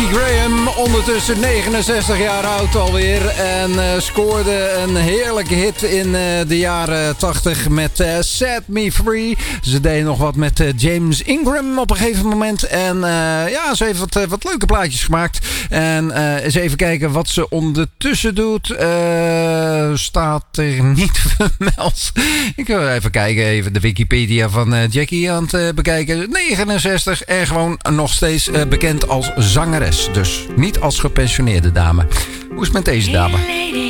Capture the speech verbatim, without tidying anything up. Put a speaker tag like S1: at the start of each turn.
S1: Jackie Graham, ondertussen negenenzestig jaar oud alweer. En uh, scoorde een heerlijke hit in uh, de jaren tachtig met uh, Set Me Free. Ze deed nog wat met uh, James Ingram op een gegeven moment. En uh, ja, ze heeft wat, uh, wat leuke plaatjes gemaakt. En uh, eens even kijken wat ze ondertussen doet. Uh, staat er niet vermeld. Ik wil even kijken, even de Wikipedia van uh, Jackie aan het uh, bekijken. negenenzestig en gewoon nog steeds uh, bekend als zangeres. Dus niet als gepensioneerde dame. Hoe is het met deze dame?